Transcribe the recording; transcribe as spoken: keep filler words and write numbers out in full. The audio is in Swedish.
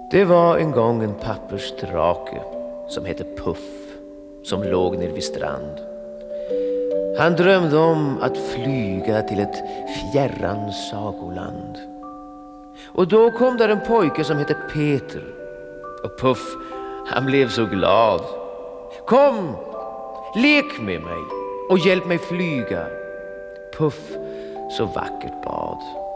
Det var en gång en pappersdrake som hette Puff, som låg nere vid strand. Han drömde om att flyga till ett fjärran sagoland. Och då kom där en pojke som hette Peter. Och Puff, han blev så glad. Kom, lek med mig och hjälp mig flyga. Puff så vackert bad.